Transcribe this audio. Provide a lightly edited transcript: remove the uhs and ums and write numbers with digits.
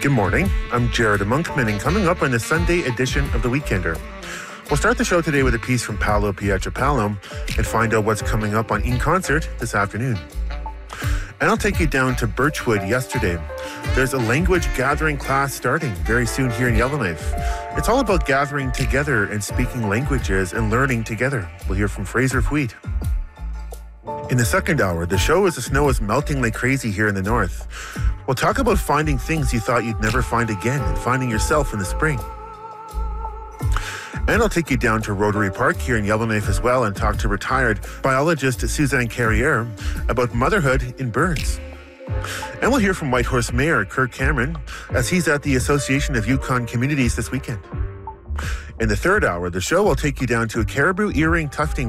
Good morning. I'm Jared Monkman, and coming up on the Sunday edition of The Weekender, we'll start the show today with a piece from Paolo Pietropalo and find out what's coming up on In Concert this afternoon. And I'll take you down to Birchwood yesterday. There's a language gathering class starting very soon here in Yellowknife. It's all about gathering together and speaking languages and learning together. We'll hear from Fraser Fweet. In the second hour, the show as the snow is melting like crazy here in the north. We'll talk about finding things you thought you'd never find again and finding yourself in the spring. And I'll take you down to Rotary Park here in Yellowknife as well and talk to retired biologist Suzanne Carriere about motherhood in birds. And we'll hear from Whitehorse Mayor Kirk Cameron as he's at the Association of Yukon Communities this weekend. In the third hour, the show will take you down to a caribou earring tufting